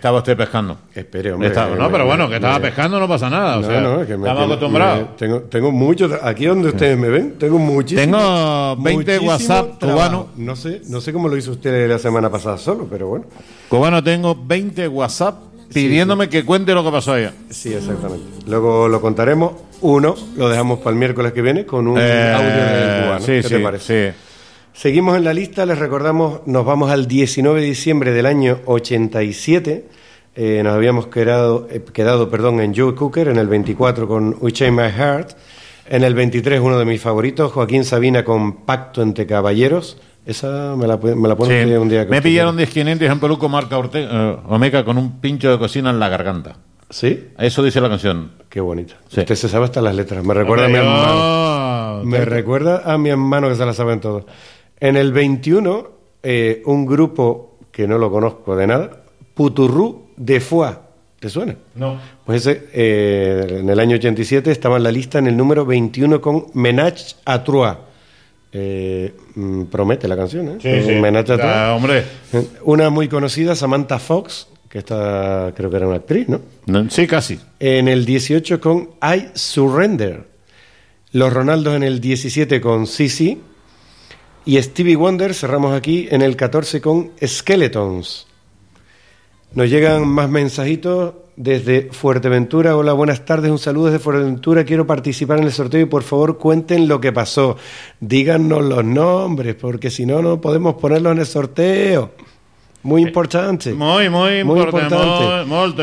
estaba usted pescando. Espere, hombre. No, pero bueno, que estaba pescando no pasa nada. O sea, es que estamos acostumbrados. Tengo muchos, aquí donde ustedes me ven, tengo muchísimo. Tengo 20 WhatsApp cubano. No sé cómo lo hizo usted la semana pasada solo, pero bueno. Cubano, tengo 20 WhatsApp pidiéndome que cuente lo que pasó ayer. Sí, exactamente. Luego lo contaremos. Uno lo dejamos para el miércoles que viene con un audio del cubano. Sí, ¿Qué te parece? Sí. Seguimos en la lista, les recordamos, nos vamos al 19 de diciembre del año 87. Nos habíamos quedado en Joe Cooker, en el 24 con We Change My Heart, en el 23 uno de mis favoritos, Joaquín Sabina con Pacto entre Caballeros. Esa me la pone un día. Me pillaron 10.500 en peluco marca Omega con un pincho de cocina en la garganta. ¿Sí? Eso dice la canción. Qué bonita. Sí. Usted se sabe hasta las letras. Me recuerda a mi hermano. Recuerda a mi hermano que se las saben todos. En el 21, un grupo que no lo conozco de nada, Puturru de Foix. ¿Te suena? No. Pues ese, en el año 87 estaba en la lista en el número 21 con Ménage à Trois. Promete la canción, ¿eh? Sí, sí. Ménage à Trois. Hombre. Una muy conocida, Samantha Fox, que esta creo que era una actriz, ¿no? Sí, casi. En el 18 con I Surrender. Los Ronaldos en el 17 con Sisi. Y Stevie Wonder cerramos aquí en el 14 con Skeletons. Nos llegan más mensajitos desde Fuerteventura. Hola, buenas tardes, un saludo desde Fuerteventura. Quiero participar en el sorteo y por favor cuenten lo que pasó. Díganos los nombres, porque si no, no podemos ponerlos en el sorteo. Muy importante. Muy importante.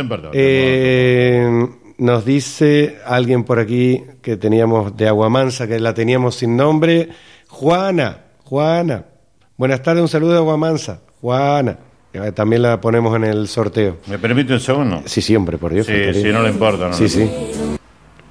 Nos dice alguien por aquí que teníamos de Aguamansa, que la teníamos sin nombre. Juana. Buenas tardes, un saludo de Aguamansa. Juana. También la ponemos en el sorteo. ¿Me permite un segundo? Sí, hombre, por Dios. Sí, no le importa. No sí.